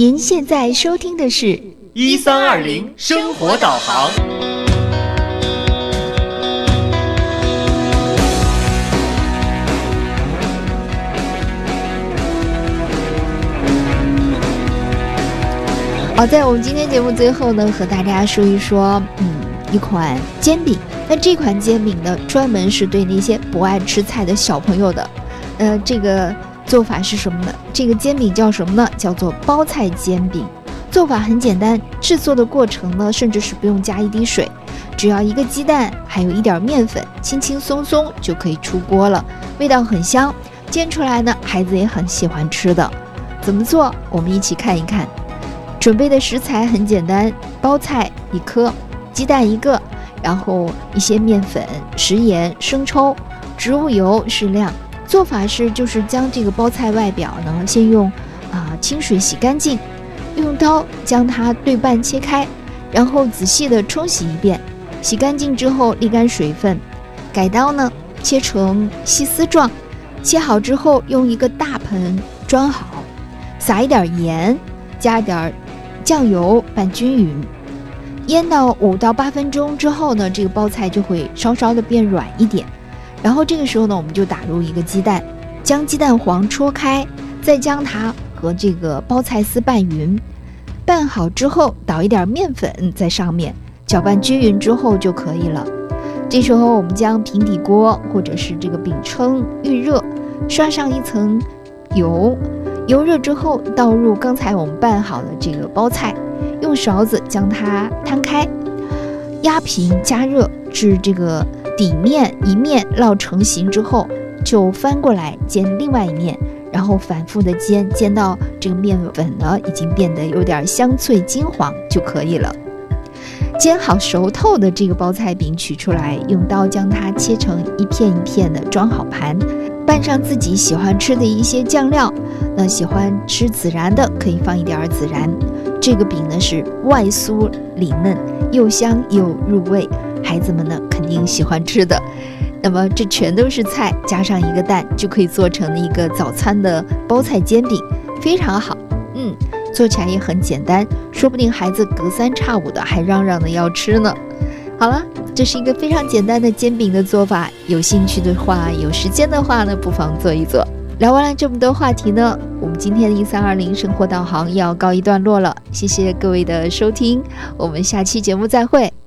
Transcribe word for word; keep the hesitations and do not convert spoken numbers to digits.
您现在收听的是一三二零生活导航。 好，在我们今天节目最后呢，和大家说一说，嗯，一款煎饼。那这款煎饼呢，专门是对那些不爱吃菜的小朋友的。呃，这个做法是什么呢？这个煎饼叫什么呢？叫做包菜煎饼。做法很简单，制作的过程呢，甚至是不用加一滴水，只要一个鸡蛋，还有一点面粉，轻轻松松就可以出锅了，味道很香，煎出来呢，孩子也很喜欢吃的。怎么做？我们一起看一看。准备的食材很简单，包菜一颗，鸡蛋一个，然后一些面粉、食盐、生抽、植物油适量。做法是就是将这个包菜外表呢，先用啊、呃、清水洗干净，用刀将它对半切开，然后仔细的冲洗一遍，洗干净之后沥干水分，改刀呢切成细丝状，切好之后用一个大盆装好，撒一点盐，加点酱油拌均匀，腌到五到八分钟之后呢，这个包菜就会稍稍的变软一点。然后这个时候呢，我们就打入一个鸡蛋，将鸡蛋黄戳开，再将它和这个包菜丝拌匀。拌好之后，倒一点面粉在上面，搅拌均匀之后就可以了。这时候我们将平底锅或者是这个饼铛预热，刷上一层油。油热之后，倒入刚才我们拌好的这个包菜，用勺子将它摊开，压平加热至这个底面一面烙成型之后，就翻过来煎另外一面，然后反复的煎，煎到这个面粉呢已经变得有点香脆金黄就可以了。煎好熟透的这个包菜饼取出来，用刀将它切成一片一片的装好盘，拌上自己喜欢吃的一些酱料。那喜欢吃孜然的可以放一点孜然。这个饼呢是外酥里嫩，又香又入味，孩子们呢肯定喜欢吃的。那么这全都是菜，加上一个蛋，就可以做成一个早餐的包菜煎饼，非常好。嗯，做起来也很简单，说不定孩子隔三差五的还嚷嚷的要吃呢。好了，这是一个非常简单的煎饼的做法，有兴趣的话，有时间的话呢，不妨做一做。聊完了这么多话题呢，我们今天的一三二零生活导航要告一段落了，谢谢各位的收听，我们下期节目再会。